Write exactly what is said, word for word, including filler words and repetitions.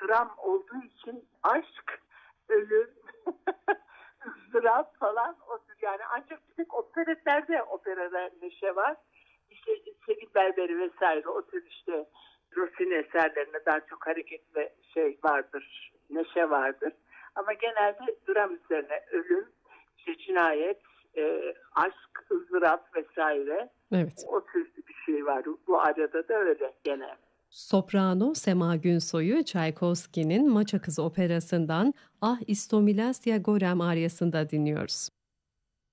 dram olduğu için aşk, ölüm, ızdırap falan o tür yani ancak bir tek operetlerde operada neşe var. İşte Sevil Berberi vesaire o tür işte Rossini eserlerinde daha çok hareket ve şey vardır, neşe vardır. Ama genelde dram üzerine ölüm, işte cinayet, e, aşk, ızdırap vesaire Evet. o tür bir şey var. Bu arada da öyle gene. Soprano Sema Günsoy'u Çaykovski'nin Maça Kızı operasından Ah Istomilas ya Gorem aryasında dinliyoruz.